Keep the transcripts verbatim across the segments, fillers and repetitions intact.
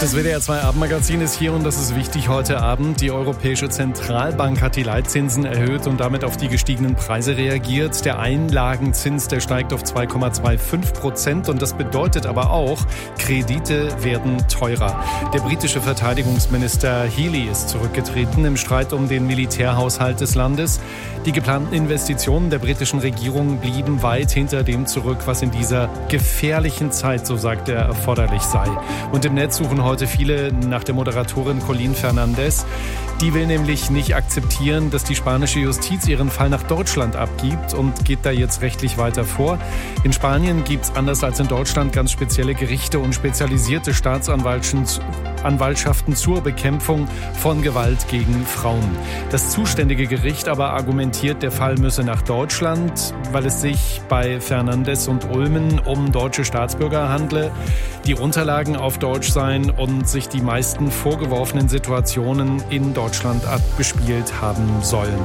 Das W D R zwei Abendmagazin ist hier und das ist wichtig heute Abend. Die Europäische Zentralbank hat die Leitzinsen erhöht und damit auf die gestiegenen Preise reagiert. Der Einlagenzins, der steigt auf zwei Komma fünfundzwanzig Prozent und das bedeutet aber auch, Kredite werden teurer. Der britische Verteidigungsminister Healey ist zurückgetreten im Streit um den Militärhaushalt des Landes. Die geplanten Investitionen der britischen Regierung blieben weit hinter dem zurück, was in dieser gefährlichen Zeit, so sagt er, erforderlich sei. Und im Netz suchen heute viele nach der Moderatorin Colleen Fernandez. Die will nämlich nicht akzeptieren, dass die spanische Justiz ihren Fall nach Deutschland abgibt und geht da jetzt rechtlich weiter vor. In Spanien gibt es anders als in Deutschland ganz spezielle Gerichte und spezialisierte Staatsanwaltschaften zur Bekämpfung von Gewalt gegen Frauen. Das zuständige Gericht aber argumentiert, der Fall müsse nach Deutschland, weil es sich bei Fernandez und Ulmen um deutsche Staatsbürger handle, die Unterlagen auf Deutsch seien und sich die meisten vorgeworfenen Situationen in Deutschland abgespielt haben sollen.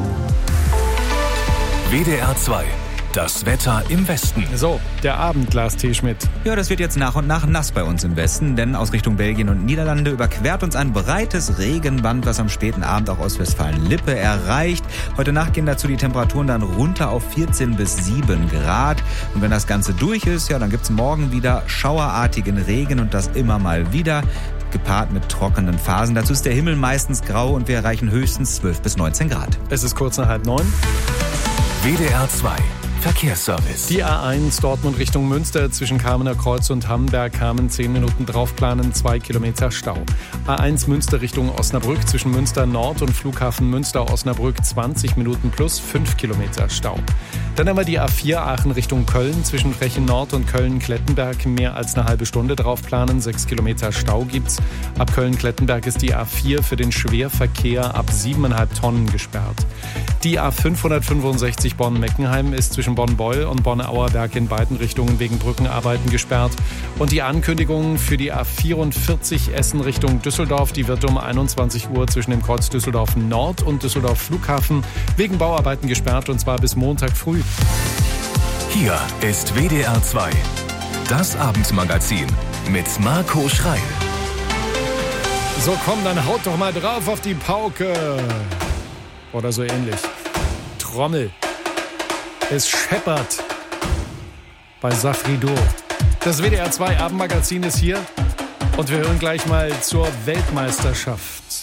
W D R zwei. Das Wetter im Westen. So, der Abend, Lars T. Schmidt. Ja, das wird jetzt nach und nach nass bei uns im Westen, denn aus Richtung Belgien und Niederlande überquert uns ein breites Regenband, was am späten Abend auch Ostwestfalen-Lippe erreicht. Heute Nacht gehen dazu die Temperaturen dann runter auf vierzehn bis sieben Grad. Und wenn das Ganze durch ist, ja, dann gibt's morgen wieder schauerartigen Regen und das immer mal wieder, gepaart mit trockenen Phasen. Dazu ist der Himmel meistens grau und wir erreichen höchstens zwölf bis neunzehn Grad. Es ist kurz nach halb neun. W D R zwei. Verkehrsservice. Die A eins Dortmund Richtung Münster zwischen Kamener Kreuz und Hamberg kamen zehn Minuten draufplanen, zwei Kilometer Stau. A eins Münster Richtung Osnabrück zwischen Münster Nord und Flughafen Münster-Osnabrück zwanzig Minuten plus fünf Kilometer Stau. Dann haben wir die A vier Aachen Richtung Köln zwischen Frechen Nord und Köln-Klettenberg mehr als eine halbe Stunde draufplanen, sechs Kilometer Stau gibt's. Ab Köln-Klettenberg ist die A vier für den Schwerverkehr ab siebeneinhalb Tonnen gesperrt. Die A fünfhundertfünfundsechzig Bonn-Meckenheim ist zwischen Bonn-Beul und Bonn-Auerberg in beiden Richtungen wegen Brückenarbeiten gesperrt. Und die Ankündigung für die A vierundvierzig Essen Richtung Düsseldorf, die wird um einundzwanzig Uhr zwischen dem Kreuz Düsseldorf Nord und Düsseldorf Flughafen wegen Bauarbeiten gesperrt und zwar bis Montag früh. Hier ist W D R zwei. Das Abendmagazin mit Marco Schreil. So komm, dann haut doch mal drauf auf die Pauke. Oder so ähnlich. Trommel. Es scheppert bei Safri Dur. Das W D R zwei Abendmagazin ist hier und wir hören gleich mal zur Weltmeisterschaft.